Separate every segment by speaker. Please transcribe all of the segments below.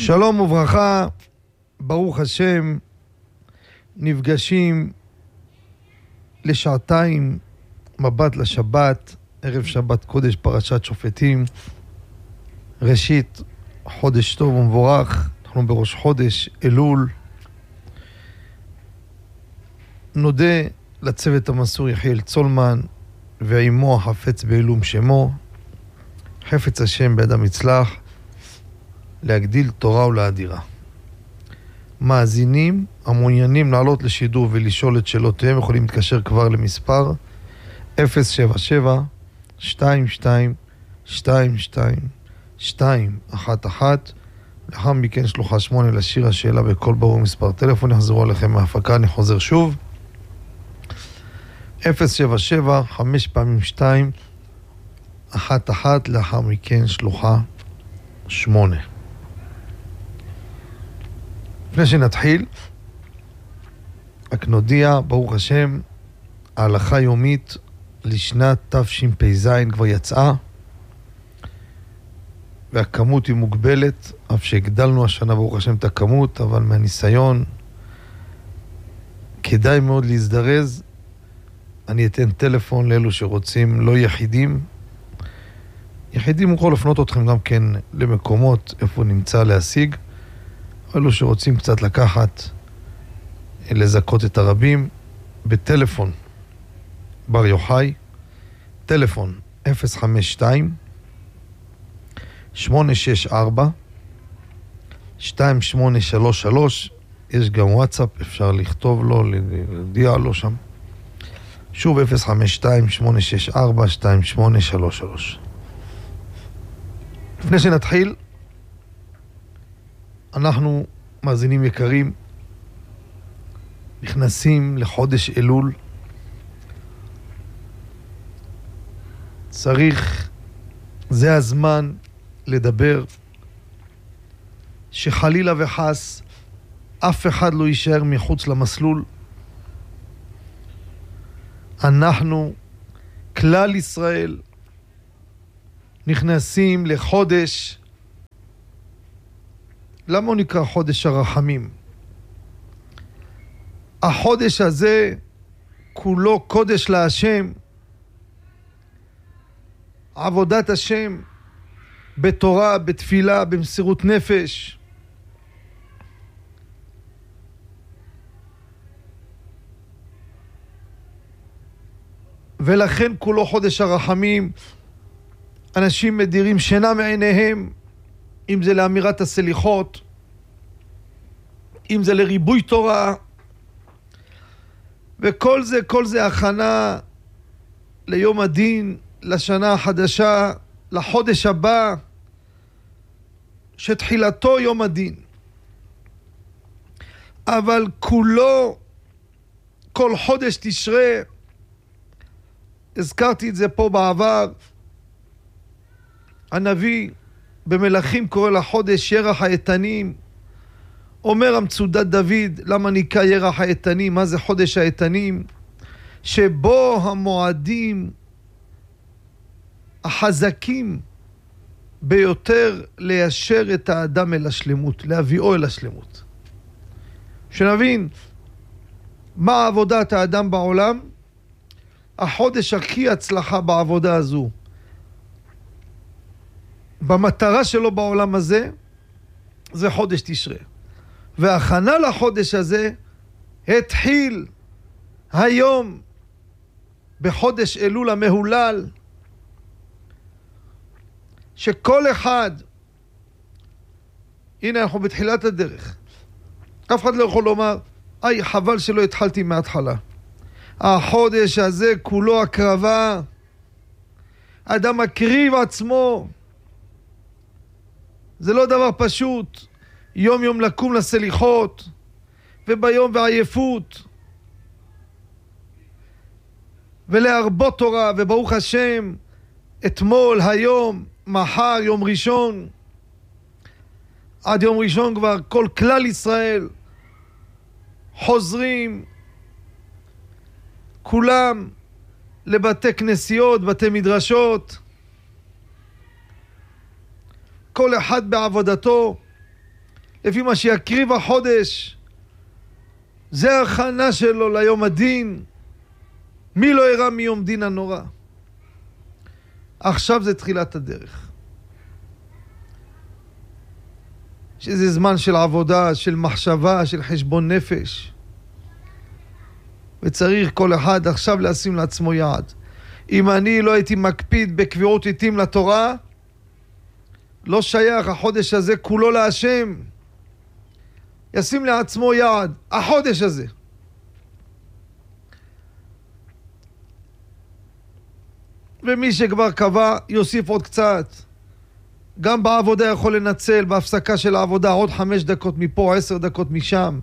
Speaker 1: שלום וברכה, ברוך השם, נפגשים לשעתיים מבט לשבת, ערב שבת קודש פרשת שופטים. ראשית, חודש טוב ומבורך, אנחנו בראש חודש אלול. נודה לצוות המסור יחיאל צולמן ועמו החפץ בעילום שמו, חפץ השם בידם יצלח להגדיל תורה ולאדירה. מאזינים המעוניינים לעלות לשידור ולשאול את שאלותיהם יכולים להתקשר כבר למספר 077-22-22-211. לאחר מכן שלוחה 8 לשיר השאלה בכל ברור מספר טלפון, יחזרו עליכם מההפקה. אני חוזר שוב 077-5 פעמים 2-11, לאחר מכן שלוחה 8. לפני שנתחיל, רק נודיע, ברוך השם, ההלכה יומית לשנת תשפ"ז כבר יצאה, והכמות היא מוגבלת, אף שהגדלנו השנה ברוך השם את הכמות, אבל מהניסיון כדאי מאוד להזדרז. אני אתן טלפון לאלו שרוצים, לא יחידים. יחידים יכול לפנות אתכם גם כן למקומות איפה נמצא להשיג. אלו שרוצים קצת לקחת, לזכות את הרבים, בטלפון בר יוחאי, טלפון 052-864-2833, יש גם וואטסאפ, אפשר לכתוב לו, להודיע לו שם. שוב 052-864-2833. לפני שנתחיל, אנחנו, מאזינים יקרים, נכנסים לחודש אלול. צריך, זה הזמן לדבר שחלילה וחס אף אחד לא יישאר מחוץ למסלול. אנחנו, כלל ישראל, נכנסים לחודש. למה הוא נקרא חודש הרחמים? החודש הזה כולו קודש להשם, עבודת השם בתורה, בתפילה, במסירות נפש. ולכן כולו חודש הרחמים. אנשים מדירים שינה מעיניהם, אם זה לאמירת הסליחות, אם זה לריבוי תורה, וכל זה הכנה ליום הדין, לשנה החדשה, לחודש הבא, שתחילתו יום הדין. אבל כולו, כל חודש תשרה, הזכרתי את זה פה בעבר, הנביא במלכים קורא לחודש ירח האיתנים. אומר המצודת דוד, למה נקרא ירח האיתנים? מה זה חודש האיתנים? שבו המועדים החזקים ביותר ליישר את האדם אל השלמות, להביאו אל השלמות. שנבין מה עבודת האדם בעולם. החודש הכי הצלחה בעבודה הזו, במטרה שלו בעולם הזה, זה חודש תשרה. וההכנה לחודש הזה התחיל היום בחודש אלול המהולל, שכל אחד, הנה אנחנו בתחילת הדרך, אף אחד לא יכול לומר, חבל שלא התחלתי מההתחלה. החודש הזה כולו הקרבה, אדם מקריב עצמו, זה לא דבר פשוט, יום יום לקום לסליחות, וביום בעייפות, ולהרבות תורה, וברוך השם, אתמול, היום, מחר, יום ראשון, עד יום ראשון כבר כל כלל ישראל חוזרים, כולם לבתי כנסיות, בתי מדרשות, כל אחד בעבודתו, לפי מה שיקריב החודש. זה ההכנה שלו ליום הדין. מי לא יראה מיום דין הנורא? עכשיו זה תחילת הדרך. שזה זמן של עבודה, של מחשבה, של חשבון נפש. וצריך כל אחד עכשיו לשים לעצמו יעד. אם אני לא הייתי מקפיד בקביעות עיתים לתורה, לא שייך החודש הזה כולו להשם. ישים לעצמו יעד, החודש הזה. ומי שכבר קבע, יוסיף עוד קצת. גם בעבודה יכול לנצל, בהפסקה של העבודה, עוד 5 דקות מפה, 10 דקות משם.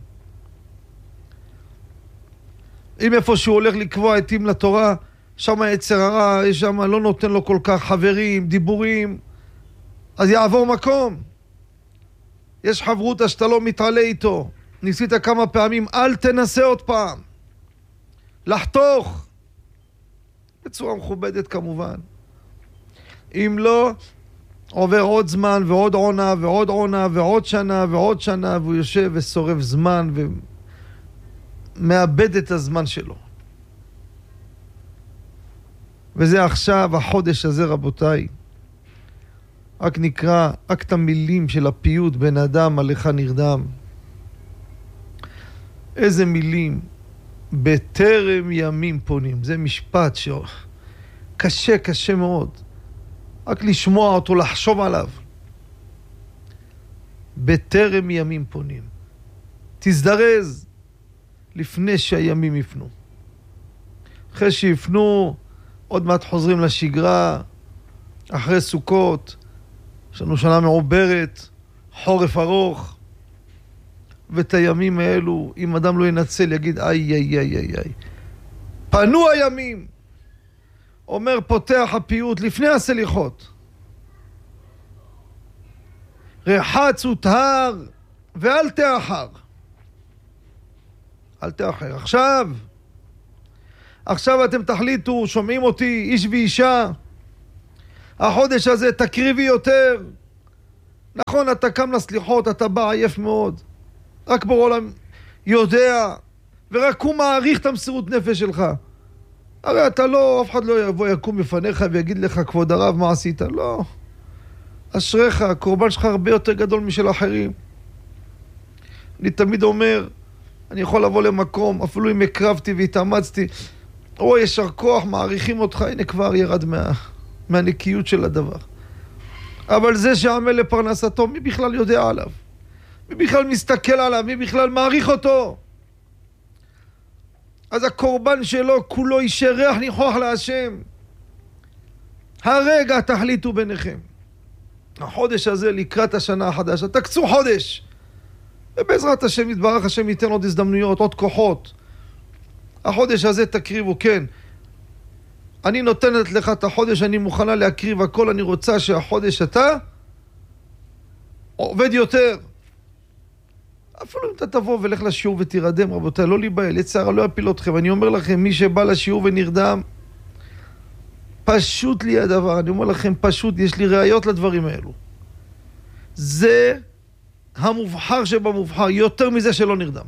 Speaker 1: אם איפה שהוא הולך לקבוע עתים לתורה, שם יצר הרע, יש שם לא נותן לו כל כך חברים, דיבורים, אז יעבור מקום. יש חברות שאתה לא מתעלה איתו. ניסית כמה פעמים, אל תנסה עוד פעם. לחתוך. בצורה מכובדת כמובן. אם לא, עובר עוד זמן ועוד עונה ועוד עונה ועוד שנה ועוד שנה, והוא יושב ושורף זמן ומאבד את הזמן שלו. וזה עכשיו, החודש הזה רבותיי. רק נקרא, רק את המילים של הפיוט, בן אדם עליך נרדם. איזה מילים. בטרם ימים פונים. זה משפט שקשה, קשה מאוד. רק לשמוע אותו, לחשוב עליו. בטרם ימים פונים. תזדרז לפני שהימים יפנו. אחרי שיפנו, עוד מעט חוזרים לשגרה, אחרי סוכות, יש לנו שנה מעוברת, חורף ארוך, ואת הימים האלו, אם אדם לא ינצל, יגיד, איי, איי, איי, איי, איי. פנו הימים. אומר פותח הפיוט לפני הסליחות. רחץ וטהר ואל תאחר. אל תאחר. עכשיו אתם תחליטו, שומעים אותי, איש ואישה, החודש הזה תקריבי יותר. נכון, אתה קם לסליחות, אתה בא עייף מאוד. רק בעולם יודע, ורק הוא מעריך את המסירות נפש שלך. הרי אתה לא, אף אחד לא יבוא יקום בפניך ויגיד לך, כבוד הרב, מה עשית? לא. אשריך, הקורבן שלך הרבה יותר גדול משל אחרים. אני תמיד אומר, אני יכול לבוא למקום, אפילו אם הקרבתי והתאמצתי, ישר כוח, מעריכים אותך, הנה כבר ירד מהנקיות של הדבר. אבל זה שעמל לפרנסתו, מי בכלל יודע עליו? מי בכלל מסתכל עליו? מי בכלל מעריך אותו? אז הקורבן שלו כולו יישאר ריח ניחוח להשם. הרגע תחליטו ביניכם. החודש הזה לקראת השנה החדשה, תקצו חודש. ובעזרת השם יתברך, השם ייתן עוד הזדמנויות, עוד כוחות. החודש הזה תקריבו, כן. אני נותנת לך את החודש, אני מוכנה להקריב הכל, אני רוצה שהחודש אתה עובד יותר. אפילו אם אתה תבוא ולך לשיעור ותירדם, רבותיי, לא להיבהל, יצר לא יפיל אתכם. אני אומר לכם, מי שבא לשיעור ונרדם, פשוט לי הדבר, אני אומר לכם, פשוט, יש לי ראיות לדברים האלו. זה המובחר שבמובחר, יותר מזה שלא נרדם.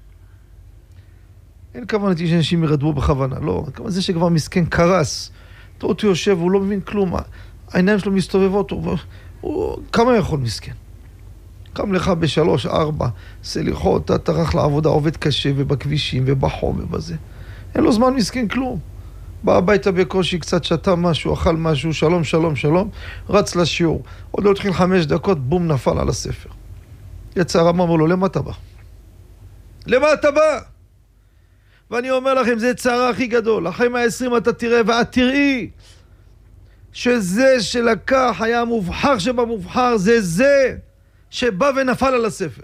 Speaker 1: אין כוונתי שאנשים ירדמו בכוונה, לא. זה שכבר מסכן קרס, אותו יושב, הוא לא מבין כלום, העיניים שלו מסתובבות, כמה יכול מסכן? קם לך ב3, 4, סליחות, אתה טרח לעבודה, עובד קשה ובכבישים ובחום ובזה. אין לו זמן מסכן כלום. בא הביתה בקושי, קצת שתה משהו, אכל משהו, שלום, שלום, שלום, רץ לשיעור. עוד לא התחיל 5 דקות, בום, נפל על הספר. יצא אמר לו, למה אתה בא? למה אתה בא? ואני אומר לכם, זה צערה הכי גדול. אחרי 120 אתה תראה, ואת תראי שזה שלקח היה המובחר שבמובחר, זה שבא ונפל על הספר.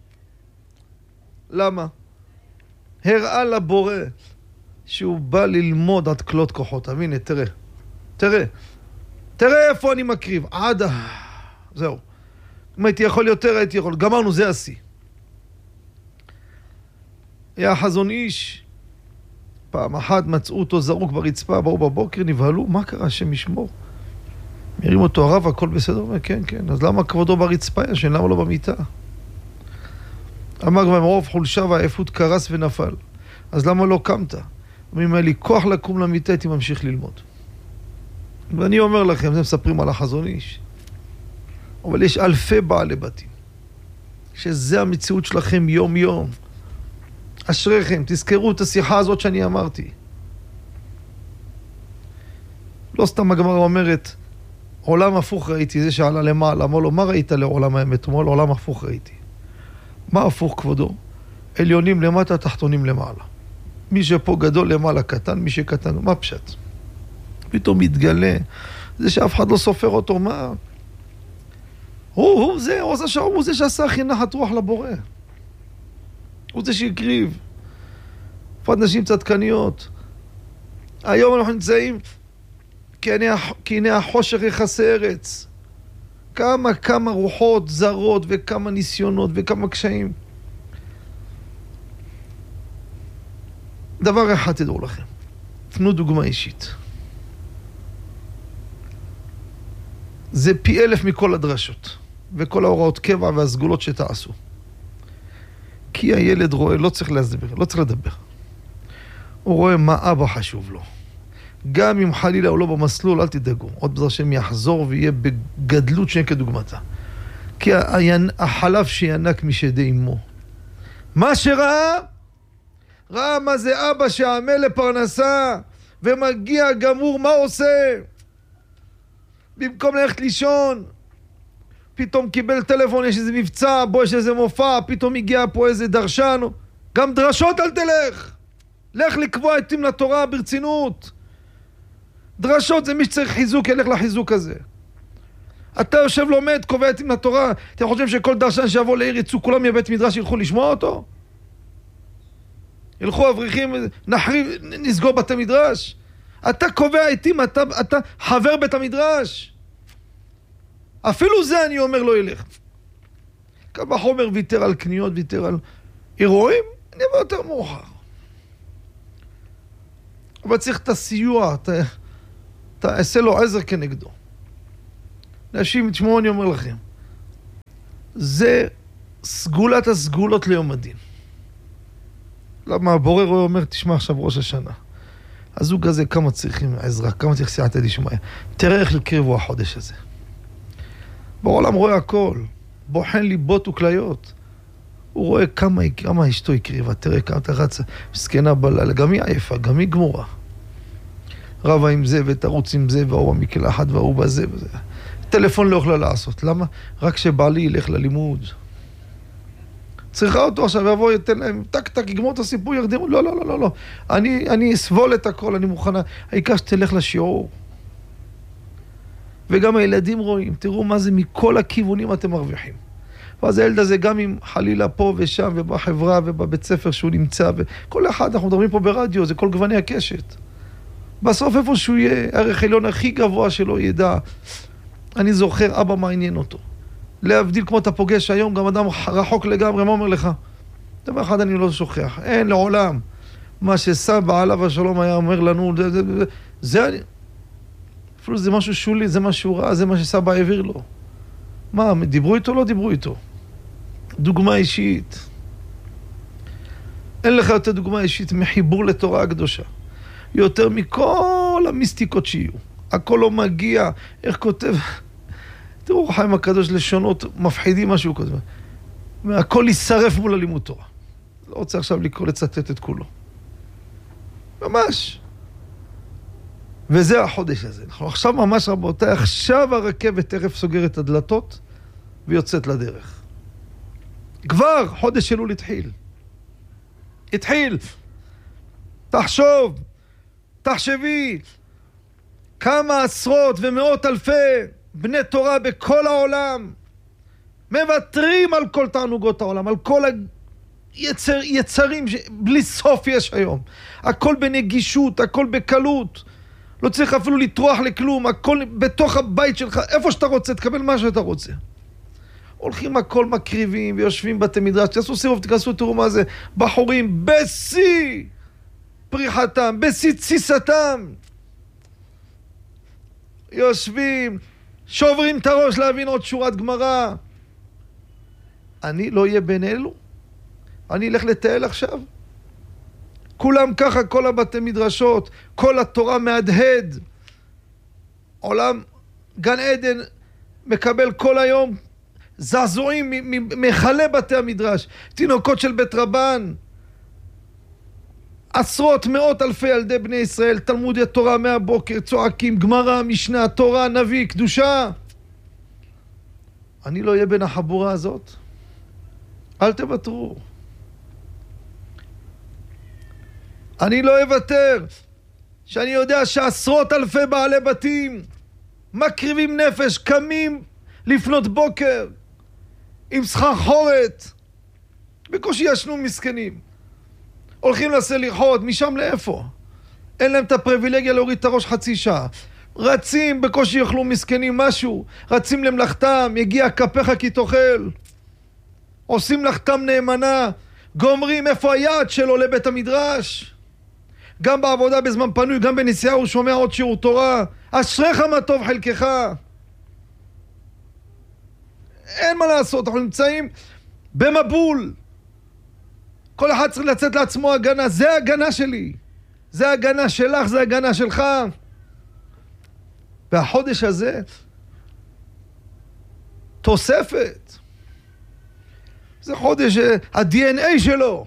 Speaker 1: למה? הראה לבורא שהוא בא ללמוד עד כלות כוחות. הנה, תראה איפה אני מקריב. זהו. אם הייתי יכול יותר, הייתי יכול. גמרנו, זה השיא. היה חזון איש. פעם אחת מצאו אותו זרוק ברצפה, באו בבוקר, נבהלו, מה קרה? השם ישמור. מרים אותו הרב, הכל בסדר? אומר, כן. אז למה כבודו ברצפה ישן? למה לא במיטה? אמר כבר מרוב חולשה והעייפות קרס ונפל. אז למה לא קמת? אם היה לי כוח לקום למיטה, הייתי ממשיך ללמוד. ואני אומר לכם, זה מספרים על החזון איש. אבל יש אלפי בעלי בתים, שזה המציאות שלכם יום יום. אשריכם, תזכרו את השיחה הזאת שאני אמרתי. לא סתם הגמרא אומרת, עולם הפוך ראיתי, זה שעלה למעלה. אמר לו, מה ראית לעולם האמת? אמר לו, עולם הפוך ראיתי. מה הפוך כבודו? עליונים למטה, תחתונים למעלה. מי שפה גדול למעלה קטן, מי שקטן, מה פשט? פתאום מתגלה, זה שאף אחד לא סופר אותו, מה? הוא זה שעשה הכי נחת רוח לבורא. הוא זה שהקריב. פרט נשים צדקניות. היום אנחנו נמצאים, כי הנה החושך יכסה ארץ. כמה רוחות זרות וכמה ניסיונות וכמה קשיים. דבר אחד תדעו לכם, תנו דוגמה אישית. זה פי 1000 מכל הדרשות וכל ההוראות קבע והסגולות שתעשו. כי הילד רואה, לא צריך להסבר, לא צריך לדבר. הוא רואה מה אבא חשוב לו. גם אם חלילה הוא לא במסלול, אל תדאגו. עוד בעזרת השם יחזור ויהיה בגדלות שאין כדוגמתה. כי החלב שינק משדי אמו. מה שראה, ראה מה זה אבא שעמל לפרנסה ומגיע גמור, מה עושה? במקום ללכת לישון, פתאום קיבל טלפון, יש איזה מבצע, בו יש איזה מופע, פתאום הגיע פה איזה דרשן. גם דרשות אל תלך. לך לקבוע עתים לתורה ברצינות. דרשות זה מי שצריך חיזוק, ילך לחיזוק הזה. אתה יושב לומד, קובע עתים לתורה, אתם חושבים שכל דרשן שיבוא לעיר יצאו כולם מבית מדרש ילכו לשמוע אותו? ילכו אברכים, נסגור בתי מדרש. אתה קובע עתים, אתה חבר בית המדרש. אפילו זה אני אומר לא ילך. כמה חומר ויתר על קניות, ויתר על אירועים, נבוא יותר מאוחר. אבל צריך את הסיוע, תעשה לו עזר כנגדו. נשים, תשמעו, אני אומר לכם, זה סגולת הסגולות ליום הדין. למה הבורר אומר, תשמע עכשיו ראש השנה. הזוג הזה כמה צריכים עזרה, כמה צריך סייעתא דשמיא. תראה איך לקרבו החודש הזה. בעולם רואה הכל, בוחן ליבות וכליות. הוא רואה כמה אשתו הקריבה, תראה כמה אתה רצה, מסכנה בלילה, גם היא עייפה, גם היא גמורה. רבה עם זה ותרוץ עם זה, והוא המקלחת והוא בזה וזה. טלפון לא יכולה לעשות, למה? רק שבעלי ילך ללימוד. צריכה אותו עכשיו, יבוא, יתן להם, טק, יגמור את הסיפור, ירדימו, לא. אני אסבול את הכל, אני מוכנה. העיקר שתלך לשיעור. וגם הילדים רואים, תראו מה זה מכל הכיוונים אתם מרוויחים. ואז הילד הזה גם אם חלילה פה ושם ובחברה ובבית ספר שהוא נמצא, וכל אחד, אנחנו מדברים פה ברדיו, זה כל גווני הקשת. בסוף איפה שהוא יהיה, הערך העליון הכי גבוה שלו ידע, אני זוכר אבא מה עניין אותו. להבדיל כמו אתה פוגש היום, גם אדם רחוק לגמרי, מה אומר לך? דבר אחד אני לא שוכח, אין לעולם. מה שסבא עליו השלום היה אומר לנו, זה אפילו זה משהו שולי, זה מה שהוא ראה, זה מה שסבא העביר לו. מה, דיברו איתו? לא דיברו איתו. דוגמה אישית. אין לך יותר דוגמה אישית מחיבור לתורה הקדושה. יותר מכל המיסטיקות שיהיו. הכל לא מגיע, איך כותב... תראו, חיים הקדוש לשונות מפחידים משהו כזה. והכל יישרף מול הלימוד תורה. לא רוצה עכשיו לקרוא לצטט את כולו. ממש. וזה החודש הזה. אנחנו עכשיו ממש רבותיי, עכשיו הרכבת תכף סוגרת את הדלתות ויוצאת לדרך. כבר חודש אלול התחיל. תחשבי, כמה עשרות ומאות אלפי בני תורה בכל העולם מוותרים על כל תענוגות העולם, על כל היצרים בלי סוף יש היום. הכל בנגישות, הכל בקלות. לא צריך אפילו לטרוח לכלום, הכל בתוך הבית שלך, איפה שאתה רוצה, תקבל מה שאתה רוצה. הולכים הכל מקריבים ויושבים בתי מדרש, תעשו סיבוב, תכנסו, תראו מה זה, בחורים בשיא פריחתם, בשיא תסיסתם. יושבים, שוברים את הראש להבין עוד שורת גמרא. אני לא אהיה בין אלו? אני אלך לטייל עכשיו? כולם ככה, כל הבתי מדרשות, כל התורה מהדהד. עולם גן עדן מקבל כל היום זעזועים מחלה בתי המדרש. תינוקות של בית רבן, עשרות מאות אלפי ילדי בני ישראל, תלמודי תורה מהבוקר, צועקים, גמרא, משנה, תורה, נביא, קדושה. אני לא אהיה בין החבורה הזאת. אל תוותרו. אני לא אוותר, שאני יודע שעשרות אלפי בעלי בתים מקריבים נפש, קמים לפנות בוקר עם סחרחורת, בקושי ישנו מסכנים, הולכים לסליחות, משם לאיפה? אין להם את הפריבילגיה להוריד את הראש חצי שעה, רצים, בקושי יאכלו מסכנים משהו, רצים למלאכתם, יגיע כפיך כי תאכל, עושים מלאכתם נאמנה, גומרים איפה היעד שלו לבית המדרש, גם בעבודה בזמן פנוי, גם בנסיעה הוא שומע עוד שיעור תורה, אשריך מה טוב חלקך. אין מה לעשות, אנחנו נמצאים במבול, כל אחד צריך לצאת לעצמו הגנה, זה הגנה שלי, זה הגנה שלך, זה הגנה שלך. והחודש הזה תוספת, זה חודש ה-DNA שלו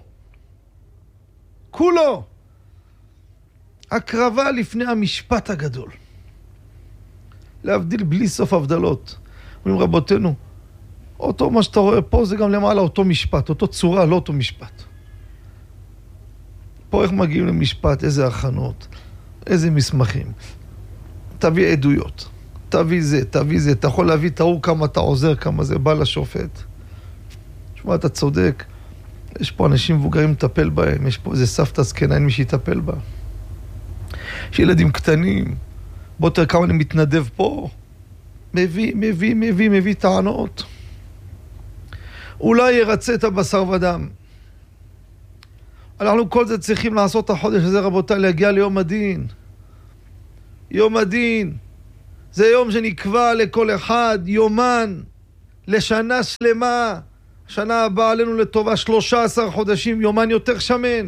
Speaker 1: כולו הקרבה לפני המשפט הגדול, להבדיל בלי סוף הבדלות. אומרים רבותינו, אותו מה שאתה רואה פה זה גם למעלה אותו משפט, אותו צורה, לא אותו משפט. פה איך מגיעים למשפט, איזה הכנות, איזה מסמכים, תביא עדויות, תביא זה, תביא זה, אתה יכול להביא תאור כמה אתה עוזר, כמה זה בא לשופט. תשמע, אתה צודק, יש פה אנשים מבוגרים לטפל בהם, יש פה איזה סבתא זקנה, אין מי שיטפל בה. יש ילדים קטנים, בוא תראה כמה אני מתנדב פה, מביא טענות. אולי ירצה את הבשר ודם. אנחנו כל זה צריכים לעשות את החודש הזה, רבותיי, להגיע ליום הדין. יום הדין, זה יום שנקבע לכל אחד, יומן, לשנה שלמה. שנה הבאה עלינו לטובה 13 חודשים, יומן יותר שמן.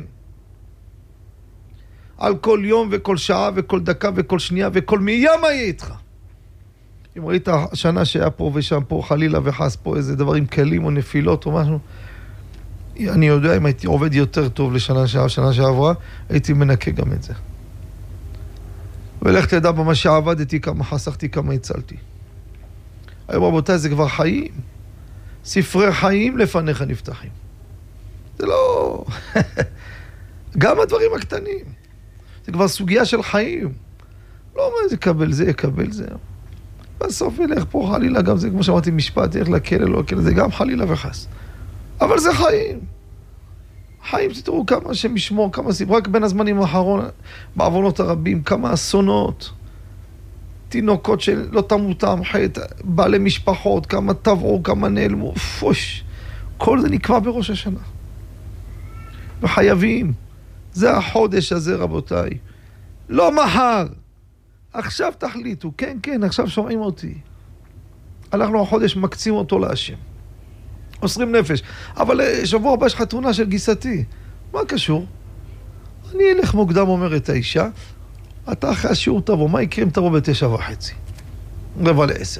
Speaker 1: על כל יום וכל שעה וכל דקה וכל שנייה וכל מאיה מה יהיה איתך. אם ראית השנה שהיה פה ושם פה חלילה וחס פה איזה דברים קלים או נפילות או משהו, אני יודע אם הייתי עובד יותר טוב לשנה שעברה, הייתי מנקה גם את זה. ולך תדע במה שעבדתי, כמה חסכתי, כמה הצלתי. היום רבותיי, זה כבר חיים. ספרי חיים לפניך נפתחים. זה לא... גם הדברים הקטנים. זה כבר סוגיה של חיים. לא אומר, זה יקבל זה, יקבל זה. בסוף ילך פה חלילה, גם זה כמו שאמרתי משפט, ילך לכלא, לא לכלא, זה גם חלילה וחס. אבל זה חיים. חיים, תראו כמה שמשמור, כמה סיפור, רק בין הזמנים האחרון, בעוונות הרבים, כמה אסונות, תינוקות שלא תמותם חטא, בעלי משפחות, כמה טבעו, כמה נעלמו, פוש. כל זה נקבע בראש השנה. וחייבים, זה החודש הזה רבותיי. לא מחר. עכשיו תחליטו, כן, כן, עכשיו שומעים אותי. אנחנו החודש מקצים אותו להשם. עושרים נפש. אבל שבוע הבא יש חתונה של גיסתי. מה קשור? אני אלך מוקדם, אומרת האישה, אתה אחרי השיעור תבוא, מה יקרה אם תבוא ב9:30? 9:45.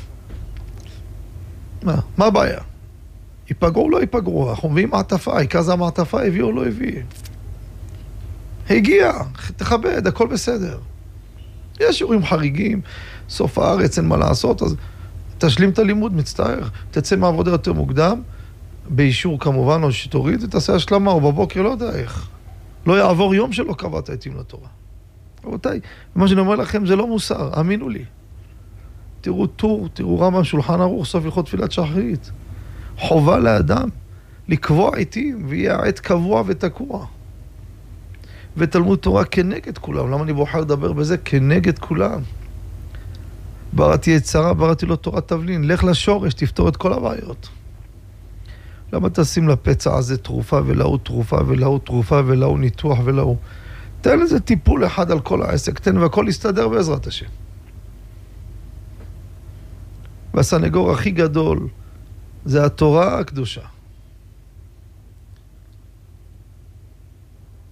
Speaker 1: מה הבעיה? ייפגעו או לא ייפגעו? אנחנו מביאים מעטפה, העיקר זה המעטפה, הביא או לא הביא. הגיע, תכבד, הכל בסדר. יש שיעורים חריגים, סוף הארץ, אין מה לעשות, אז תשלים את הלימוד, מצטער, תצא מהעבודה יותר מוקדם, באישור כמובן, או שתוריד, ותעשה השלמה, או בבוקר, לא יודע איך. לא יעבור יום שלא קבעת עתים לתורה. רבותיי, מה שאני אומר לכם זה לא מוסר, אמינו לי. תראו טור, תראו רמב"ם, שולחן ערוך, סוף הלכות תפילת שחרית. חובה לאדם לקבוע עתים, ויהיה עת קבוע ותקוע. ותלמוד תורה כנגד כולם. למה אני בוחר לדבר בזה? כנגד כולם. בראתי יצרה, בראתי לו תורת תבלין. לך לשורש, תפתור את כל הבעיות. למה תשים לפצע הזה תרופה ולהוא תרופה ולהוא תרופה ולהוא ניתוח ולהוא? תן לזה טיפול אחד על כל העסק, תן והכל יסתדר בעזרת השם. והסנגור הכי גדול זה התורה הקדושה.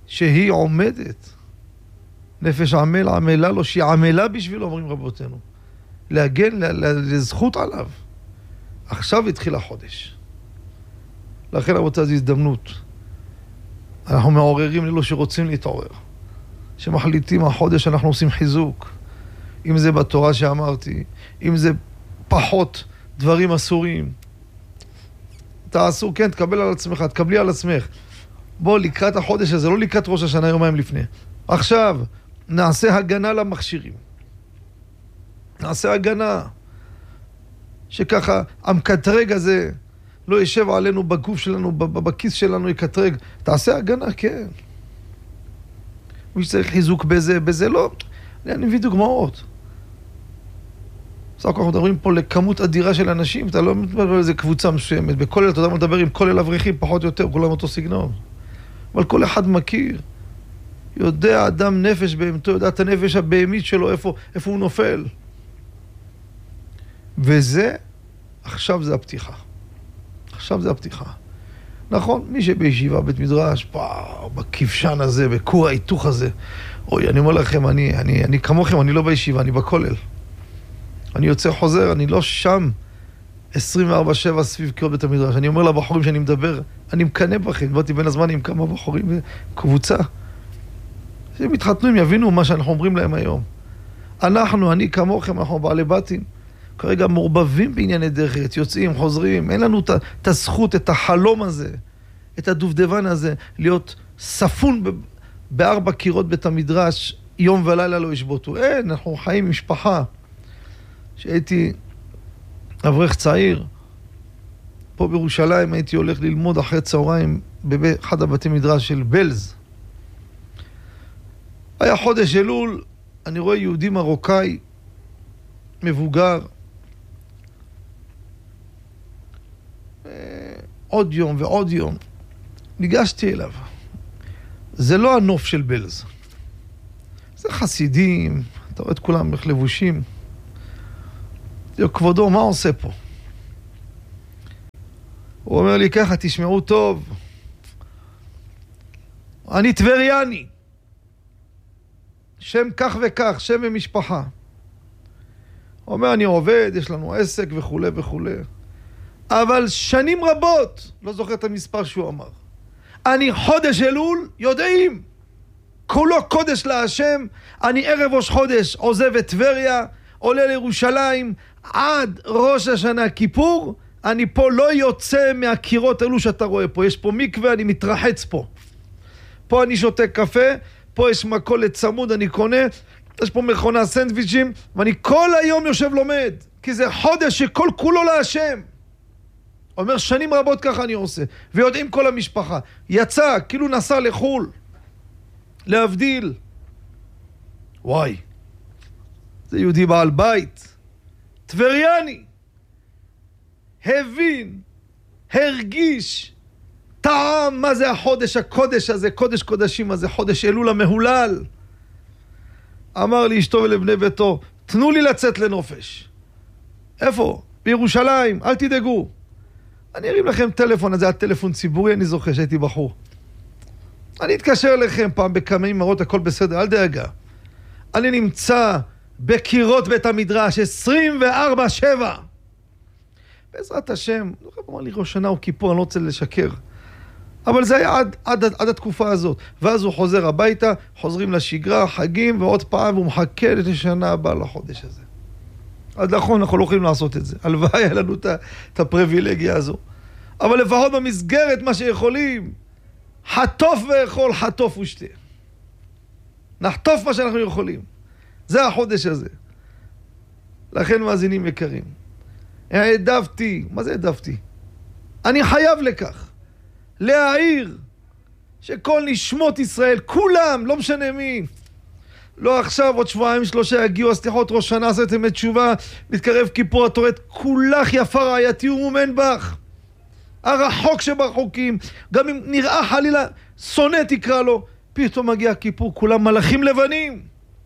Speaker 1: שהיא עומדת. נפש עמל עמלה לו, שהיא עמלה בשבילו, אומרים רבותינו. להגן לזכות עליו. עכשיו התחיל החודש. לכן רבותיי, זו הזדמנות. אנחנו מעוררים ללא שרוצים להתעורר. שמחליטים החודש אנחנו עושים חיזוק. אם זה בתורה שאמרתי, אם זה פחות דברים אסורים. תעשו, כן, תקבל על עצמך, תקבלי על עצמך. בוא, לקראת החודש הזה, לא לקראת ראש השנה יומיים לפני. עכשיו, נעשה הגנה למכשירים. נעשה הגנה. שככה, המקטרג הזה לא יישב עלינו בגוף שלנו, בכיס שלנו יקטרג. תעשה הגנה, כן. מי שצריך חיזוק בזה לא. אני מביא דוגמאות. בסך הכל אנחנו מדברים פה לכמות אדירה של אנשים, אתה לא מדבר על איזה קבוצה מסוימת, בכולל, אתה יודע מה מדבר עם כולל אברכים פחות או יותר, כולם אותו סגנון. אבל כל אחד מכיר, יודע אדם נפש בהמתו, יודע את הנפש הבהמית שלו, איפה הוא נופל. וזה, עכשיו זה הפתיחה. עכשיו זה הפתיחה. נכון, מי שבישיבה, בית מדרש, בכבשן הזה, בכור ההיתוך הזה, אוי, אני אומר לכם, אני כמוכם, אני לא בישיבה, אני בכולל. אני יוצא חוזר, אני לא שם 24/7 סביב קירות בית המדרש. אני אומר לבחורים שאני מדבר, אני מקנה בכם, באתי בין הזמן עם כמה בחורים, קבוצה. שהם יתחתנו, הם יבינו מה שאנחנו אומרים להם היום. אני כמוכם, אנחנו בעלי בתים. כרגע מעורבבים בענייני דרך ארץ, יוצאים, חוזרים, אין לנו את הזכות, את החלום הזה, את הדובדבן הזה, להיות ספון בארבע קירות בית המדרש, יום ולילה לא ישבותו. אין, אנחנו חיים עם משפחה. שהייתי אברך צעיר, פה בירושלים הייתי הולך ללמוד אחרי צהריים באחד הבתי מדרש של בלז. היה חודש אלול, אני רואה יהודי מרוקאי, מבוגר, עוד יום ועוד יום. ניגשתי אליו. זה לא הנוף של בלז. זה חסידים, אתה רואה את כולם איך לבושים. כבודו, מה עושה פה? הוא אומר לי ככה, תשמעו טוב. אני טבריאני. שם כך וכך, שם ומשפחה. הוא אומר, אני עובד, יש לנו עסק וכו' וכו'. אבל שנים רבות, לא זוכר את המספר שהוא אמר. אני חודש אלול, יודעים, כולו קודש להשם, אני ערב ראש חודש עוזב את טבריה, עולה לירושלים, עד ראש השנה כיפור, אני פה לא יוצא מהקירות אלו שאתה רואה פה. יש פה מקווה, אני מתרחץ פה. פה אני שותה קפה, פה יש מכולת צמוד, אני קונה, יש פה מכונה סנדוויצ'ים, ואני כל היום יושב לומד, כי זה חודש שכל כולו להשם. אומר, שנים רבות ככה אני עושה, ויודעים כל המשפחה. יצא, כאילו נסע לחול, להבדיל. וואי, זה יהודי בעל בית, טבריאני, הבין, הרגיש, טעם מה זה החודש הקודש הזה, קודש קודשים הזה, חודש אלול המהולל. אמר לי אשתו ולבני ביתו, תנו לי לצאת לנופש. איפה? בירושלים, אל תדאגו. אני ארים לכם טלפון, הזה הטלפון ציבורי, אני זוכר שהייתי בחור. אני אתקשר אליכם פעם בכמה ימרות, הכל בסדר, אל דאגה. אני נמצא בקירות בית המדרש, 24/7. בעזרת השם, אמר לי ראש שנה או כיפור, אני לא רוצה לשקר. אבל זה היה עד התקופה הזאת. ואז הוא חוזר הביתה, חוזרים לשגרה, חגים, ועוד פעם, והוא מחכה לשנה הבאה לחודש הזה. אז נכון, אנחנו לא יכולים לעשות את זה. הלוואי היה לנו את הפריבילגיה הזו. אבל לפחות במסגרת מה שיכולים, חטוף ואכול, חטוף ושתה. נחטוף מה שאנחנו יכולים. זה החודש הזה. לכן מאזינים יקרים. העדפתי, מה זה העדפתי? אני חייב לכך. להעיר שכל נשמות ישראל, כולם, לא משנה מי, לא עכשיו, עוד 2-3 יגיעו הסליחות ראש שנה, עשיתם את תשובה, מתקרב כיפור, אתה רואה את כולך יפה רעייתי ומומן בך. הרחוק שברחוקים, גם אם נראה חלילה, שונא תקרא לו, פתאום מגיע כיפור, כולם מלאכים לבנים.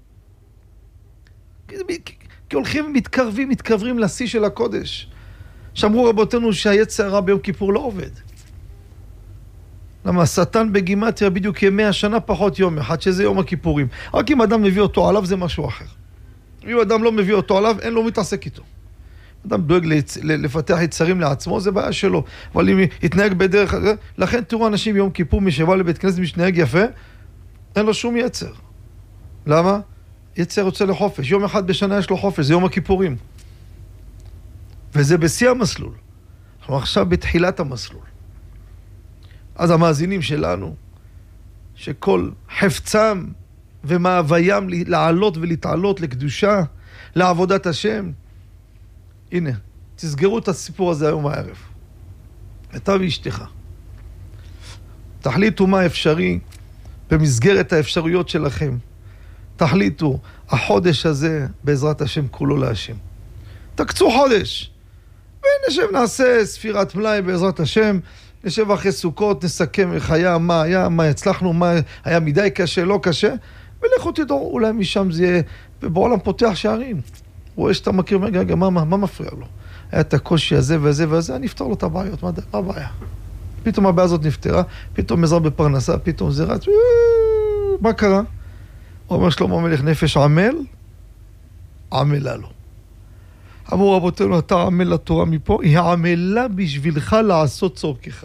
Speaker 1: כי הולכים ומתקרבים לשיא של הקודש. שאמרו רבותינו שהיצר הרע ביום כיפור לא עובד. למה השטן בגימטריה בדיוק ימי השנה פחות יום אחד, שזה יום הכיפורים. רק אם אדם מביא אותו עליו זה משהו אחר. אם אדם לא מביא אותו עליו, אין לו מתעסק איתו. אדם דואג לפתח יצרים לעצמו, זה בעיה שלו. אבל אם יתנהג בדרך, לכן תראו אנשים ביום כיפור, מי שבא לבית כנסת משנהג יפה, אין לו שום יצר. למה? יצר יוצא לחופש. יום אחד בשנה יש לו חופש, זה יום הכיפורים. וזה בשיא המסלול. אנחנו עכשיו בתחילת המסלול. אז המאזינים שלנו, שכל חפצם ומאוויים לעלות ולהתעלות לקדושה, לעבודת השם, הנה, תסגרו את הסיפור הזה היום הערב. אתה ואשתך. תחליטו מה אפשרי במסגרת האפשרויות שלכם. תחליטו, החודש הזה בעזרת השם כולו להשם. תקצו חודש. ונשב נעשה ספירת מלאי בעזרת השם. נשב אחרי סוכות, נסכם איך היה, מה היה, מה הצלחנו, מה היה מדי קשה, לא קשה. ולכו תדעו, אולי משם זה יהיה, ובעולם פותח שערים. רואה שאתה מכיר, רגע, מה מפריע לו? היה את הקושי הזה וזה וזה, אני אפתור לו את הבעיות, מה הבעיה? פתאום הבעיה הזאת נפתרה, פתאום עזרה בפרנסה, פתאום זה רץ, מה קרה? אומר שלמה המלך, נפש עמל, עמלה לו. אמרו רבותינו, אתה עמל לתורה מפה, היא עמלה בשבילך לעשות צורכך.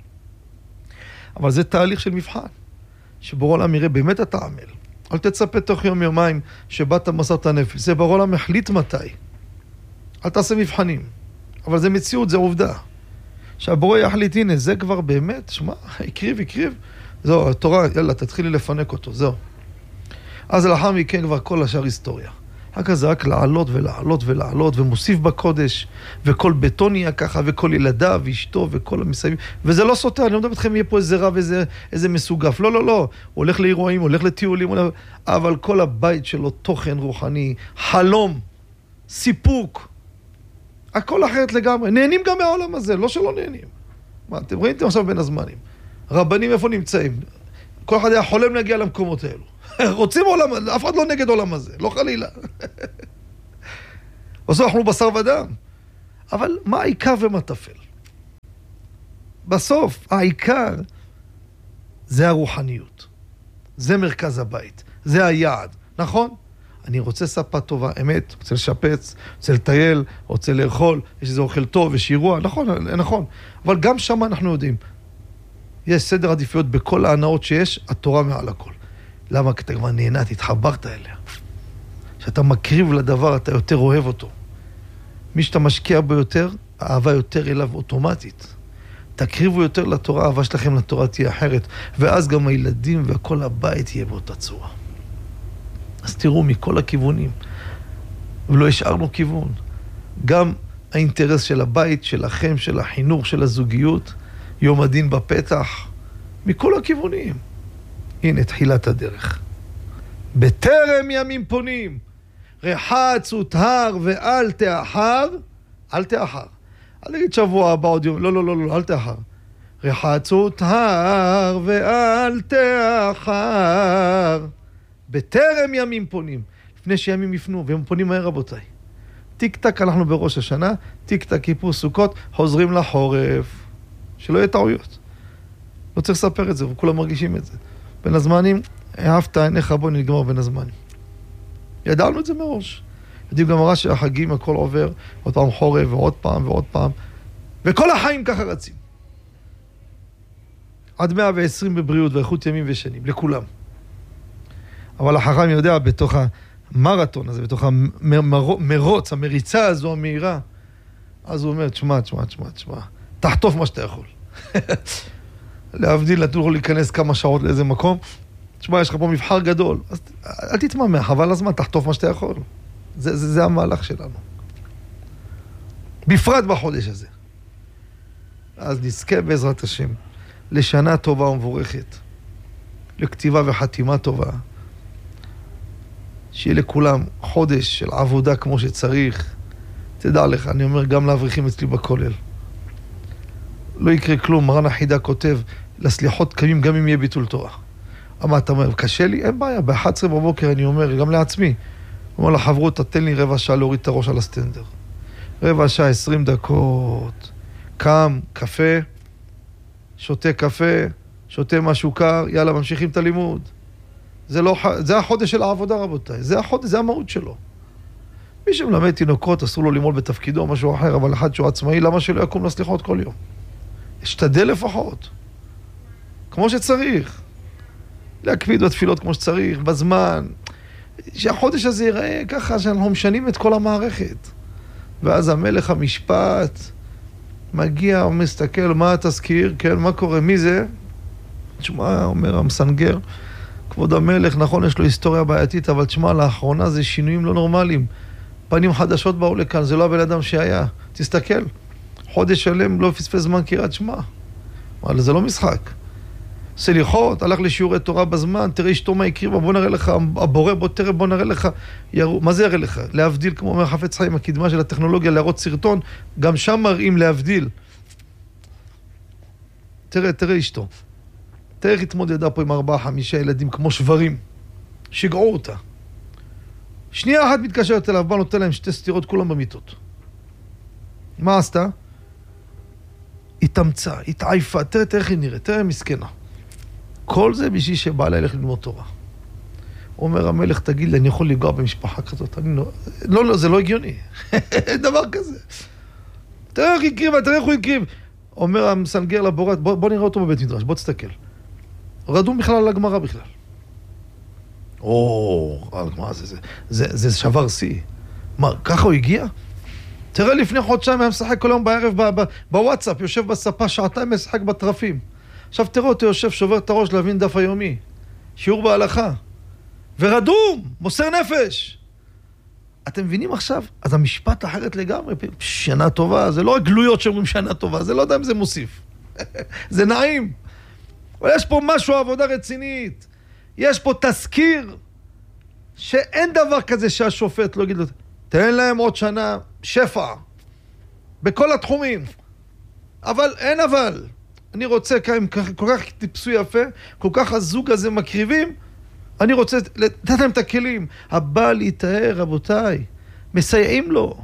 Speaker 1: אבל זה תהליך של מבחן, שבורא עולם יראה, באמת אתה עמל. אל תצפה תוך יום-יומיים שבאת מסרת הנפש. זה ברור למה החליט מתי. אל תעשה מבחנים. אבל זה מציאות, זה עובדה. שהבורא יחליט, הנה, זה כבר באמת, שמע, הקריב. זהו, התורה, יאללה, תתחילי לפנק אותו, זהו. אז לאחר מכן כבר כל השאר היסטוריה. רק זה רק לעלות, ומוסיף בקודש, וכל ביתו נהיה ככה, וכל ילדיו, ואשתו, וכל המסייבים. וזה לא סותר, אני לא מדבר אתכם, יהיה פה איזה רב, איזה מסוגף. לא. הוא הולך לאירועים, הולך לטיולים, אבל כל הבית שלו תוכן רוחני, חלום, סיפוק, הכל אחרת לגמרי. נהנים גם מהעולם הזה, לא שלא נהנים. מה, אתם רואים עכשיו בין הזמנים. רבנים איפה נמצאים? כל אחד היה חולם להגיע למקומות האלו. רוצים עולם, אף אחד לא נגד עולם הזה, לא חלילה. בסוף אנחנו בשר ודם. אבל מה העיקר ומה טפל? בסוף, העיקר זה הרוחניות. זה מרכז הבית. זה היעד. נכון? אני רוצה ספה טובה, אמת, רוצה לשפץ, רוצה לטייל, רוצה לאכול, יש איזה אוכל טוב, יש אירוע, נכון. אבל גם שם אנחנו יודעים, יש סדר עדיפויות בכל ההנאות שיש, התורה מעל הכל. למה? כי אתה כבר נהנית, התחברת אליה. כשאתה מקריב לדבר, אתה יותר אוהב אותו. מי שאתה משקיע בו יותר, האהבה יותר אליו אוטומטית. תקריבו יותר לתורה, האהבה שלכם לתורה תהיה אחרת, ואז גם הילדים וכל הבית יהיה באותה צורה. אז תראו מכל הכיוונים, ולא השארנו כיוון. גם האינטרס של הבית, שלכם, של החינוך, של הזוגיות, יום הדין בפתח, מכל הכיוונים. הנה תחילת הדרך. בטרם ימים פונים, רחץ ותהר ואל תאחר, אל תאחר. אל תגיד שבוע הבא עוד יום, לא, אל תאחר. רחץ ותהר ואל תאחר. בטרם ימים פונים, לפני שימים יפנו, והם פונים מהר רבותיי. טיק טק אנחנו בראש השנה, טיק טק כיפור סוכות, חוזרים לחורף. שלא יהיה טעויות. לא צריך לספר את זה, וכולם מרגישים את זה. בין הזמנים, אהבת עיניך בוא נגמר בין הזמנים. ידענו את זה מראש. יודעים גם הרע שהחגים הכל עובר, עוד פעם חורף ועוד פעם, וכל החיים ככה רצים. עד 120 בבריאות ואיכות ימים ושנים, לכולם. אבל החכם יודע בתוך המרתון הזה, בתוך המרוץ, המריצה הזו המהירה, אז הוא אומר, תשמע, תחטוף מה שאתה יכול. להבדיל, נתנו לו להיכנס כמה שעות לאיזה מקום, תשמע, יש לך פה מבחר גדול, אז אל תתממה, חבל הזמן, תחטוף מה שאתה יכול. זה המהלך שלנו. בפרט בחודש הזה. אז נזכה בעזרת השם, לשנה טובה ומבורכת, לכתיבה וחתימה טובה, שיהיה לכולם חודש של עבודה כמו שצריך. תדע לך, אני אומר גם לאברכים אצלי בכולל. לא יקרה כלום, מרן החידה כותב, לסליחות קמים גם אם יהיה ביטול תורה. אבל אתה אומר, קשה לי? אין בעיה, ב-11 בבוקר אני אומר, גם לעצמי, אומר לחברות, תתן לי רבע שעה להוריד את הראש על הסטנדר. רבע שעה, 20 דקות, קם, קפה, שותה קפה, שותה משהו קר, יאללה, ממשיכים את הלימוד. זה החודש של העבודה, רבותיי. זה החודש, זה המהות שלו. מי שמלמד תינוקות, אסור לו ללמוד בתפקידו או משהו אחר, אבל אחד שהוא עצמאי, למה שלא יקום לסליחות כל יום? ישתדל לפחות. כמו שצריך. להקפיד בתפילות כמו שצריך, בזמן. שהחודש הזה ייראה ככה, שאנחנו משנים את כל המערכת. ואז המלך המשפט מגיע ומסתכל, מה התזכיר, כן, מה קורה, מי זה? תשמע, אומר המסנגר, כבוד המלך, נכון, יש לו היסטוריה בעייתית, אבל תשמע, לאחרונה זה שינויים לא נורמליים. פנים חדשות באו לכאן, זה לא הבן אדם שהיה. תסתכל, חודש שלם לא פספס זמן קריאת שמע. אבל זה לא משחק. סליחות, הלך לשיעורי תורה בזמן, תראה אשתו מה הקריבה, בוא נראה לך, הבורא, בוא נראה לך, מה זה יראה לך? להבדיל, כמו אומר חפץ חיים, הקדמה של הטכנולוגיה, להראות סרטון, גם שם מראים להבדיל. תראה אשתו. תראה איך התמודדה פה עם 4-5 ילדים כמו שברים. שיגעו אותה. שנייה אחת מתקשרת אליו, בא נותן להם 2 סתירות, כולם במיטות. מה עשתה? התאמצה, התעייפה, תראה איך היא נראית, תראה מסכנה. כל זה בשביל שבעלה ילך ללמוד תורה. אומר המלך, תגיד לי, אני יכול לגוע במשפחה כזאת? לא, זה לא הגיוני. דבר כזה. תראה איך יקריב, תראה איך הוא יקריב. אומר המסנגר לבורא, בוא נראה אותו בבית מדרש, בוא תסתכל. רדום בכלל על הגמרא בכלל. הגמרא זה שבר שיא. מה, ככה הוא הגיע? תראה לפני חודשיים היה משחק כל יום בערב בוואטסאפ, יושב בספה שעתיים משחק בטרפים. עכשיו תראו אותו יושב, שובר את הראש להבין דף היומי. שיעור בהלכה. ורדום, מוסר נפש. אתם מבינים עכשיו? אז המשפט אחרת לגמרי. שנה טובה, זה לא רק גלויות שאומרים שנה טובה, זה לא יודע אם זה מוסיף. זה נעים. אבל יש פה משהו, עבודה רצינית. יש פה תזכיר שאין דבר כזה שהשופט לא יגיד לו, תן להם עוד שנה שפע. בכל התחומים. אבל אין אבל. אני רוצה, כל כך טיפסו יפה, כל כך הזוג הזה מקריבים, אני רוצה לתת להם את הכלים. הבא להתאר, רבותיי, מסייעים לו.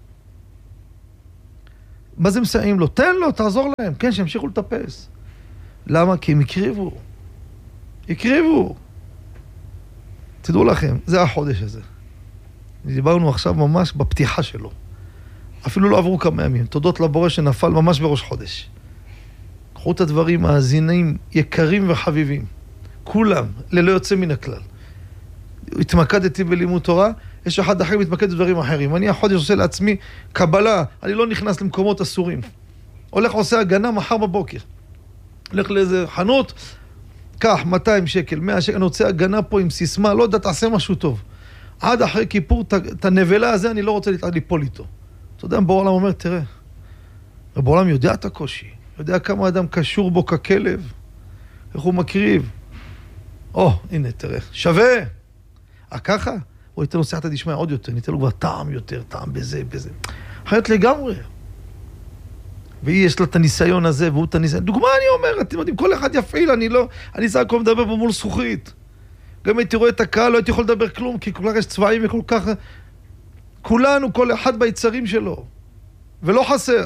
Speaker 1: מה זה מסייעים לו? תן לו, תעזור להם. כן, שימשיכו לטפס. למה? כי הם הקריבו. תדעו לכם, זה החודש הזה. דיברנו עכשיו ממש בפתיחה שלו. אפילו לא עברו כמה ימים. תודות לבורא שנפל ממש בראש חודש. קחו את הדברים האזיניים יקרים וחביבים. כולם, ללא יוצא מן הכלל. התמקדתי בלימוד תורה, יש אחד אחר מתמקד בדברים אחרים. אני החודש עושה לעצמי קבלה, אני לא נכנס למקומות אסורים. הולך עושה הגנה מחר בבוקר. הולך לאיזה חנות, קח 200 שקל, 100 שקל, אני רוצה הגנה פה עם סיסמה, לא יודע, תעשה משהו טוב. עד אחרי כיפור, את הנבלה הזה אני לא רוצה ליפול איתו. אתה יודע, בעולם אומר, תראה, בעולם יודע את הקושי. יודע כמה אדם קשור בו ככלב, איך הוא מקריב. הנה, תראה, שווה. ככה? הוא ייתן לו סייעתא דשמיא עוד יותר, ניתן לו כבר טעם יותר, טעם בזה. אחרת לגמרי. והיא יש לה את הניסיון הזה, והוא את הניסיון. דוגמה אני אומר, אתם יודעים, כל אחד יפעיל, אני סך הכל מדבר פה מול זכוכית. גם הייתי רואה את הקהל, לא הייתי יכול לדבר כלום, כי כל כך יש צבעים וכל כך... כולנו, כל אחד ביצרים שלו. ולא חסר.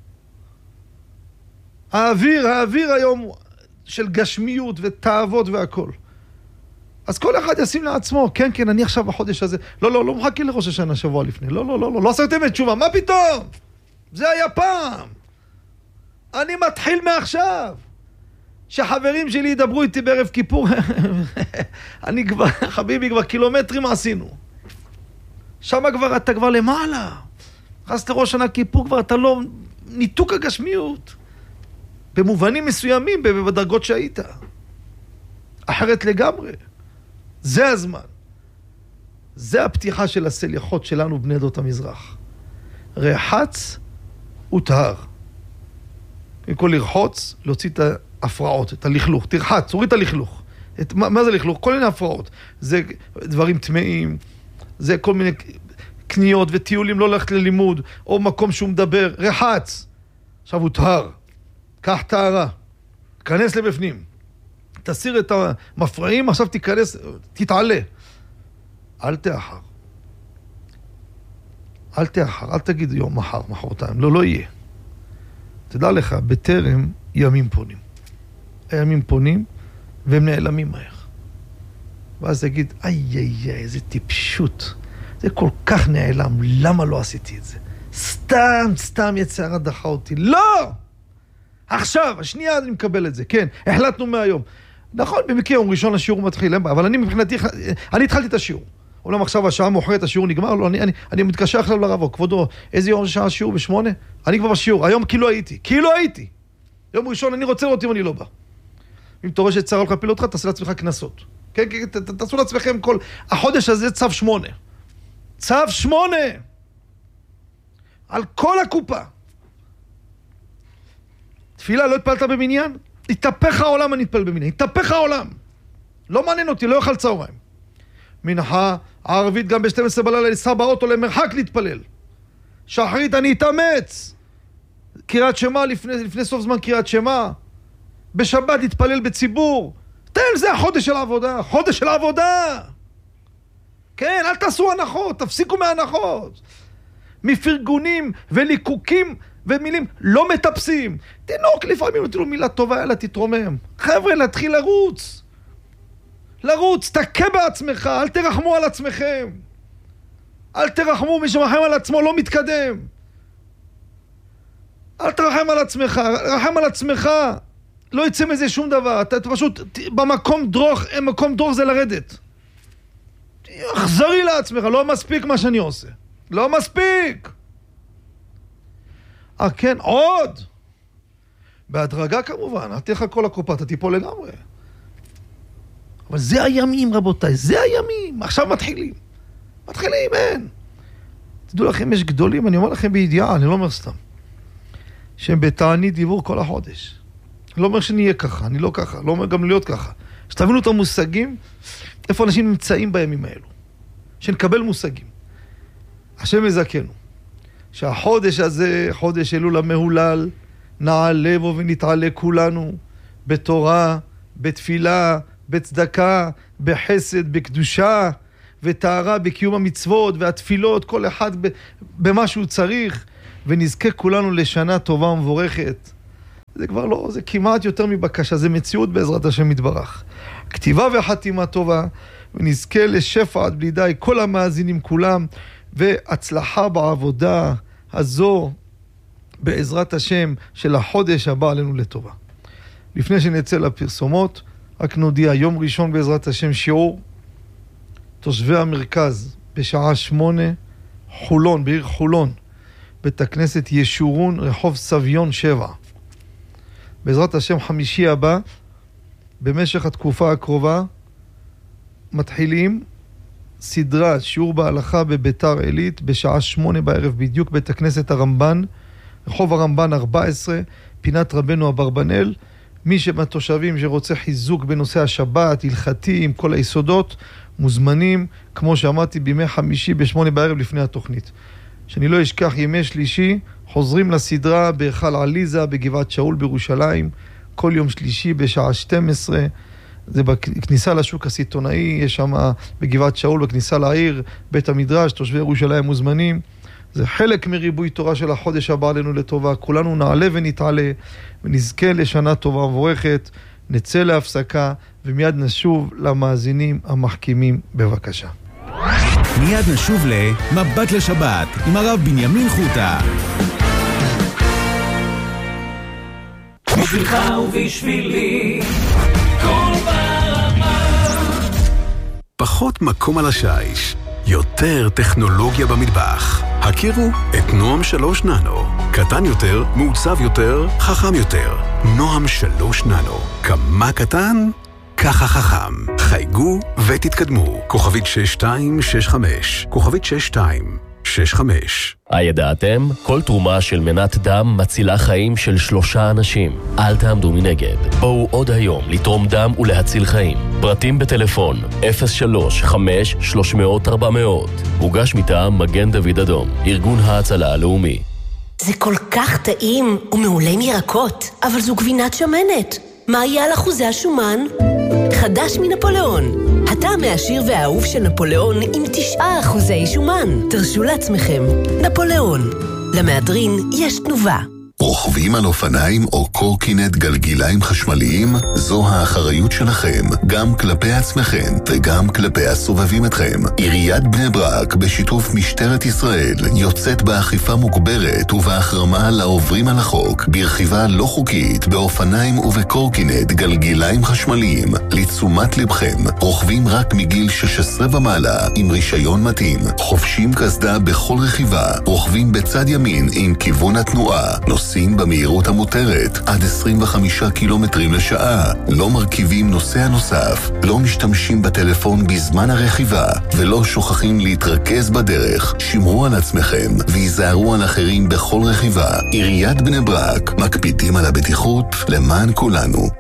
Speaker 1: האוויר היום של גשמיות ותאוות והכל. אז כל אחד ישים לעצמו, כן, אני עכשיו בחודש הזה, לא מחכה לראש השנה שבוע לפני, לא עשיתם את תשובה, מה פתאום? זה היה פעם. אני מתחיל מעכשיו. שחברים שלי ידברו איתי בערב כיפור, אני כבר, חביבי, כבר קילומטרים עשינו. שם אתה כבר למעלה. חסת לראש שנה כיפור כבר, אתה לא ניתוק הגשמיות. במובנים מסוימים, בדרגות שהיית. אחרת לגמרי. זה הזמן. זה הפתיחה של הסליחות שלנו, בני עדות המזרח. רחץ וטהר. כל לרחוץ, להוציא את ההפרעות, את הלכלוך. תרחץ, הוריד את הלכלוך. מה זה לכלוך? כל מיני הפרעות. זה דברים טמאים, זה כל מיני קניות וטיולים, לא ללכת ללימוד, או מקום שהוא מדבר. רחץ. עכשיו הוא טהר. קח טהרה. תכנס לבפנים. תסיר את המפרעים, עכשיו תיכנס, תתעלה. אל תאחר. אל תגיד יום מחרתיים. לא יהיה. תדע לך, בטרם ימים פונים. הימים פונים, והם נעלמים מהר. ואז תגיד, איזה טיפשות. זה כל כך נעלם, למה לא עשיתי את זה? סתם יצרה דחה אותי. לא! עכשיו, השנייה אני מקבל את זה. כן, החלטנו מהיום. נכון, במקרה יום ראשון השיעור מתחיל, אבל אני מבחינתי, אני התחלתי את השיעור. אולם עכשיו השעה מאוחרת השיעור נגמר, לא, אני מתקשר עכשיו לרב, כבודו, איזה יום שעה השיעור? ב8? אני כבר בשיעור, היום כאילו הייתי. יום ראשון אני רוצה לראות אם אני לא בא. אם אתה רואה שצרה הולך להפיל אותך, תעשה לעצמך כנסות. כן, תעשו לעצמכם כל... החודש הזה צו 8. צו 8! על כל הקופה. תפילה, לא התפלת במניין? התהפך העולם, אני אתפל במניין. התהפך העולם. לא מעניין אותי, לא יאכל צהריים. מנחה, הערבית גם ב-12 בלילה, לנסוע באוטו למרחק להתפלל. שחרית, אני אתאמץ. קריאת שמה, לפני סוף זמן קריאת שמה. בשבת התפלל בציבור. זה החודש של העבודה. חודש של העבודה. כן, אל תעשו הנחות, תפסיקו מהנחות. מפרגונים וליקוקים ומילים לא מטפסים. תינוק לפעמים נתנו מילה טובה, אלא תתרומם. חבר'ה, להתחיל לרוץ, תכה בעצמך, אל תרחמו על עצמכם. אל תרחמו, מי שמרחם על עצמו לא מתקדם. אל תרחם על עצמך, רחם על עצמך, לא יצא מזה שום דבר. אתה פשוט, במקום דרוך זה לרדת. תחזרי לעצמך, לא מספיק מה שאני עושה. לא מספיק. כן, עוד. בהדרגה כמובן, אל תלך כל הקופה, אתה תיפול לגמרי. אבל זה הימים, רבותיי, זה הימים. עכשיו מתחילים, אין. תדעו לכם, יש גדולים, אני אומר לכם בידיעה, אני לא אומר סתם. שהם בתענית דיבור כל החודש. אני לא אומר שנהיה ככה, אני לא ככה, לא אומר גם להיות ככה. שתבינו את המושגים, איפה אנשים נמצאים בימים האלו. שנקבל מושגים. השם מזכנו. שהחודש הזה, חודש אלול המהולל, נעלה בו ונתעלה כולנו, בתורה, בתפילה, בצדקה, בחסד, בקדושה, וטהרה, בקיום המצוות והתפילות, כל אחד במה שהוא צריך, ונזכה כולנו לשנה טובה ומבורכת. זה כבר לא, זה כמעט יותר מבקשה, זה מציאות בעזרת השם יתברך. כתיבה וחתימה טובה, ונזכה לשפע עד בלי די, כל המאזינים כולם, והצלחה בעבודה הזו, בעזרת השם, של החודש הבא עלינו לטובה. לפני שנצא לפרסומות, רק נודיע, יום ראשון בעזרת השם שיעור, תושבי המרכז, בשעה 8, חולון, בעיר חולון, בית הכנסת ישורון, רחוב סביון 7. בעזרת השם חמישי הבא, במשך התקופה הקרובה, מתחילים סדרה, שיעור בהלכה בביתר עילית, בשעה 8 בערב בדיוק, בית הכנסת הרמב"ן, רחוב הרמב"ן 14, פינת רבנו אברבנאל. מי מהתושבים שרוצה חיזוק בנושא השבת, הלכתי, עם כל היסודות, מוזמנים, כמו שאמרתי, בימי חמישי ב8 בערב לפני התוכנית. שאני לא אשכח, ימי שלישי, חוזרים לסדרה בהיכל עליזה, בגבעת שאול בירושלים, כל יום שלישי בשעה 12, זה בכניסה לשוק הסיטונאי, יש שם בגבעת שאול, בכניסה לעיר, בית המדרש, תושבי ירושלים מוזמנים. זה חלק מריבוי תורה של החודש הבא עלינו לטובה. כולנו נעלה ונתעלה, ונזכה לשנה טובה ומבורכת. נצא להפסקה, ומיד נשוב למאזינים המחכימים. בבקשה.
Speaker 2: מיד נשוב למבט לשבת עם הרב בנימין חוטה.
Speaker 3: בשבילך ובשבילי כל ברמה.
Speaker 2: פחות מקום על השיש, יותר טכנולוגיה במטבח. הכירו את נועם 3 ננו. קטן יותר, מעוצב יותר, חכם יותר. נועם 3 ננו. כמה קטן? ככה חכם. חייגו ותתקדמו. כוכבית 6265. כוכבית 6265.
Speaker 4: הידעתם? כל תרומה של מנת דם מצילה חיים של 3 אנשים. אל תעמדו מנגד. בואו עוד היום לתרום דם ולהציל חיים. פרטים בטלפון 03-5-300-400. הוגש מטעם מגן דוד אדום, ארגון ההצלה הלאומי.
Speaker 5: זה כל כך טעים ומעולה עם ירקות, אבל זו גבינת שמנת. מה יהיה על אחוזי השומן? חדש מנפוליאון. הטעם העשיר והאהוב של נפוליאון עם 9% שומן. תרשו לעצמכם. נפוליאון. למהדרין יש תנובה.
Speaker 6: רוכבים על אופניים או קורקינט גלגיליים חשמליים? זו האחריות שלכם, גם כלפי עצמכם וגם כלפי הסובבים אתכם. עיריית בני ברק בשיתוף משטרת ישראל יוצאת באכיפה מוגברת ובהחרמה לעוברים על החוק ברכיבה לא חוקית באופניים ובקורקינט גלגיליים חשמליים. לתשומת לבכם, רוכבים רק מגיל 16 ומעלה עם רישיון מתאים, חובשים קסדה בכל רכיבה, רוכבים בצד ימין עם כיוון התנועה, נוסעים במהירות המותרת עד 25 קילומטרים לשעה, לא מרכיבים נוסע נוסף, לא משתמשים בטלפון בזמן הרכיבה ולא שוכחים להתרכז בדרך. שמרו על עצמכם ויזהרו על אחרים בכל רכיבה. עיריית בני ברק, מקפידים על הבטיחות למען כולנו.